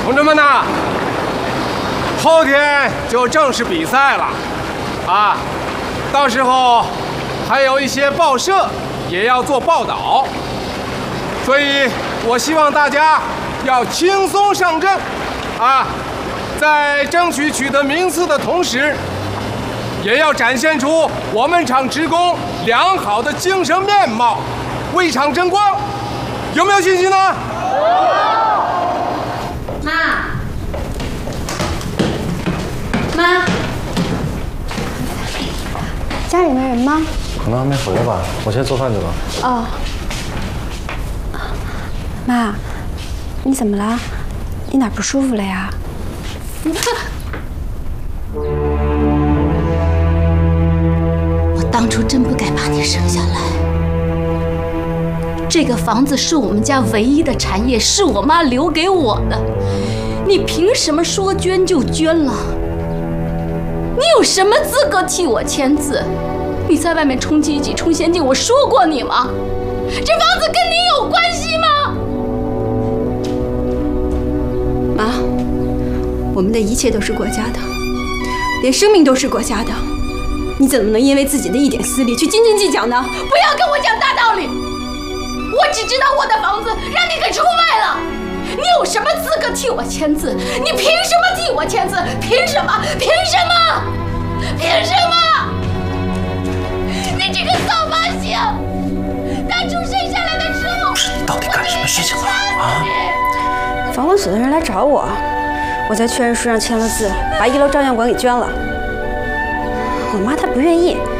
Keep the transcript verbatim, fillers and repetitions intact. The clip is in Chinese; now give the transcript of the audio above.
同志们呐，后天就正式比赛了，啊，到时候还有一些报社也要做报道，所以我希望大家要轻松上阵，啊，在争取取得名次的同时，也要展现出我们厂职工良好的精神面貌，为厂争光，有没有信心呢？ 妈，妈， 家里没人吗？ 可能还没回来吧，我先做饭去了。 哦，妈，你怎么了？你哪不舒服了呀？ 我当初真不该把你生下来。这个房子是我们家唯一的产业，是我妈留给我的。你凭什么说捐就捐了？你有什么资格替我签字？你在外面冲积极、冲先进，我说过你吗？这房子跟你有关系吗？ 妈，我们的一切都是国家的，连生命都是国家的，你怎么能因为自己的一点私利去斤斤计较呢？ 不要跟我讲大道理！我只知道我的房子让你给出卖了，你有什么资格替我签字？你凭什么替我签字？凭什么？凭什么？凭什么？你这个扫把星！当初生下来的时候， 你到底干什么事情了啊？ 房管所的人来找我，我在确认书上签了字，把一楼照相馆给捐了。我妈她不愿意，